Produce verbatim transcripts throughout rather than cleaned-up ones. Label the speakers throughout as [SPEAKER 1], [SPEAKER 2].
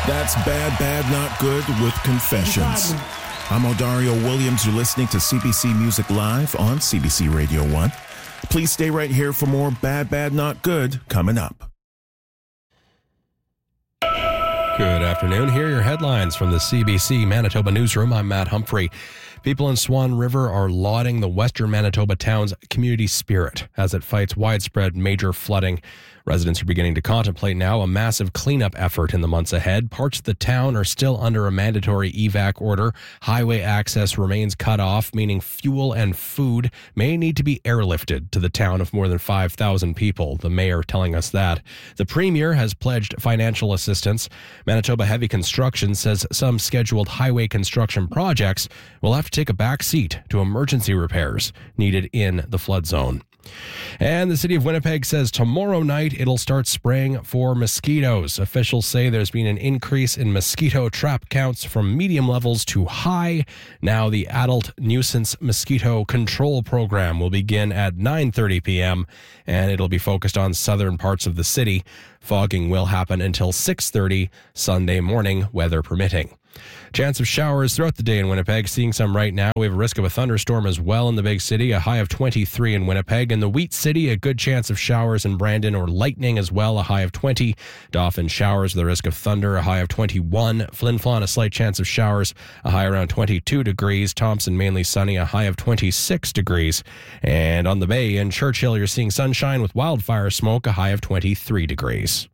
[SPEAKER 1] That's Bad, Bad, Not Good with Confessions. I'm Odario Williams. You're listening to C B C Music Live on C B C Radio one. Please stay right here for more Bad, Bad, Not Good coming up.
[SPEAKER 2] Good afternoon. Here are your headlines from the C B C Manitoba Newsroom. I'm Matt Humphrey. People in Swan River are lauding the Western Manitoba town's community spirit as it fights widespread major flooding. Residents are beginning to contemplate now a massive cleanup effort in the months ahead. Parts of the town are still under a mandatory evac order. Highway access remains cut off, meaning fuel and food may need to be airlifted to the town of more than five thousand people, the mayor telling us that. The premier has pledged financial assistance. Manitoba Heavy Construction says some scheduled highway construction projects will have to take a back seat to emergency repairs needed in the flood zone. And the city of Winnipeg says tomorrow night it'll start spraying for mosquitoes. Officials say there's been an increase in mosquito trap counts from medium levels to high. Now the adult nuisance mosquito control program will begin at nine thirty p.m. and it'll be focused on southern parts of the city. Fogging will happen until six thirty Sunday morning, weather permitting. Chance of showers throughout the day in Winnipeg, seeing some right now. We have a risk of a thunderstorm as well in the big city, a high of twenty-three in Winnipeg. In the Wheat City, a good chance of showers in Brandon or lightning as well, a high of twenty. Dauphin showers, the risk of thunder, a high of twenty-one. Flin Flon, a slight chance of showers, a high around twenty-two degrees. Thompson, mainly sunny, a high of twenty-six degrees. And on the Bay in Churchill, you're seeing sunshine with wildfire smoke, a high of twenty-three degrees.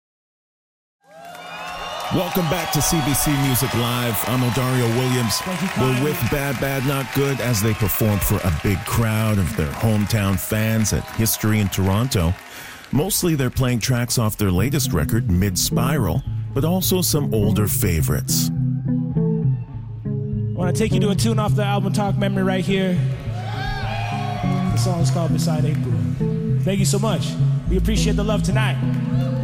[SPEAKER 1] Welcome back to C B C Music Live. I'm Odario Williams. We're with Bad, Bad, Not Good as they performed for a big crowd of their hometown fans at History in Toronto. Mostly they're playing tracks off their latest record, Mid-Spiral, but also some older favorites.
[SPEAKER 3] I want to take you to a tune off the album Talk Memory right here. The song is called Beside April. Thank you so much. We appreciate the love tonight.